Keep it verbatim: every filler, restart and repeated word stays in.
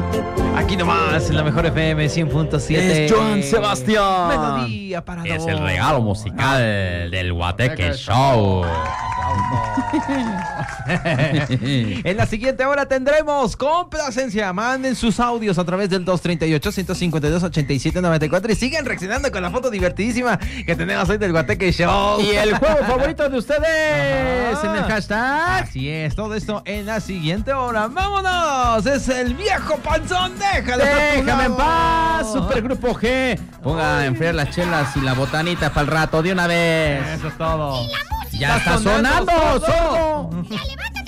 Aquí nomás, en la mejor F M cien punto siete. Es Joan Sebastián. Melodía para Es dos. el regalo musical del Guateque Show. En la siguiente hora tendremos complacencia. Manden sus audios a través del dos treinta y ocho, ciento cincuenta y dos, ochenta y siete noventa y cuatro y sigan reaccionando con la foto divertidísima que tenemos hoy del Guateque Show. Y el juego favorito de ustedes Ajá. en el hashtag. Así es, todo esto en la siguiente hora. ¡Vámonos! Es el viejo panzón. Déjalo. Déjame en paz, Supergrupo G. Ponga a enfriar las chelas y la botanita para el rato de una vez. Eso es todo. Ya está sonando, sordo. sordo. Ya levántate.